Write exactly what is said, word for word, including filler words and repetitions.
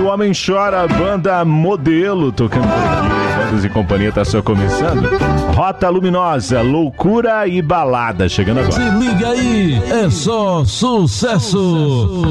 O Homem Chora, banda Modelo, tocando por aqui. Bandas e Companhia tá só começando. Rota Luminosa, Loucura e Balada, chegando agora. Se liga aí, é só sucesso.